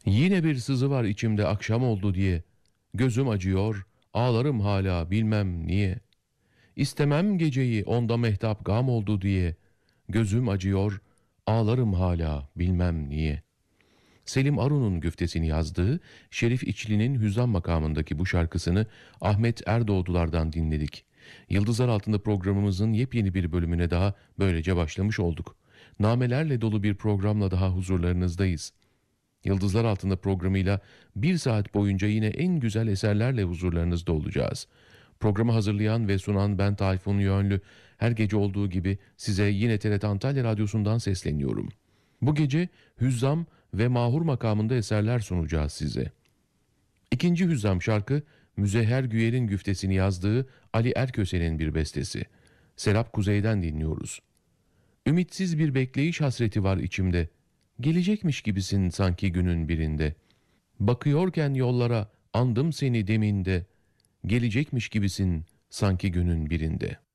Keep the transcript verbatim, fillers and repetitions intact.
Yine bir sızı var içimde akşam oldu diye. Gözüm acıyor, ağlarım hala bilmem niye. İstemem geceyi onda mehtap gam oldu diye. Gözüm acıyor, ağlarım hala bilmem niye. Selim Arun'un güftesini yazdığı Şerif İçli'nin Hüzzam makamındaki bu şarkısını Ahmet Erdoğdular'dan dinledik. Yıldızlar Altında programımızın yepyeni bir bölümüne daha böylece başlamış olduk. Namelerle dolu bir programla daha huzurlarınızdayız. Yıldızlar Altında programıyla bir saat boyunca yine en güzel eserlerle huzurlarınızda olacağız. Programı hazırlayan ve sunan ben Tayfun Yönlü, her gece olduğu gibi size yine T R T Antalya Radyosu'ndan sesleniyorum. Bu gece Hüzzam ve Mahur makamında eserler sunacağız size. İkinci Hüzzam şarkı, Müzehher Güyer'in güftesini yazdığı Ali Erköse'nin bir bestesi. Serap Kuzey'den dinliyoruz. Ümitsiz bir bekleyiş hasreti var içimde. Gelecekmiş gibisin sanki günün birinde. Bakıyorken yollara andım seni deminde. Gelecekmiş gibisin sanki günün birinde.